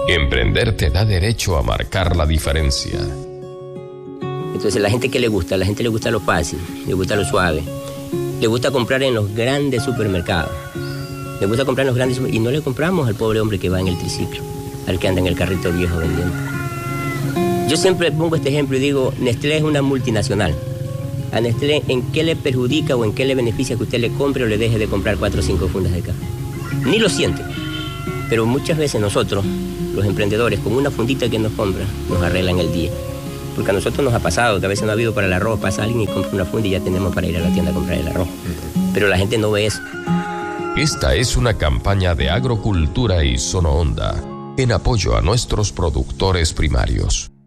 Emprender te da derecho a marcar la diferencia. Entonces, ¿la gente qué le gusta? A la gente le gusta lo fácil, le gusta lo suave. Le gusta comprar en los grandes supermercados. Le gusta comprar en los grandes supermercados. Y no le compramos al pobre hombre que va en el triciclo, al que anda en el carrito viejo vendiendo. Yo siempre pongo este ejemplo y digo, Nestlé es una multinacional. A Nestlé, ¿en qué le perjudica o en qué le beneficia que usted le compre o le deje de comprar 4 o 5 fundas de café? Ni lo siente. Pero muchas veces nosotros, los emprendedores, con una fundita que nos compra, nos arreglan el día. Porque a nosotros nos ha pasado que a veces no ha habido para el arroz, pasa alguien y compra una funda y ya tenemos para ir a la tienda a comprar el arroz. Pero la gente no ve eso. Esta es una campaña de Agrocultura y Sono Onda en apoyo a nuestros productores primarios.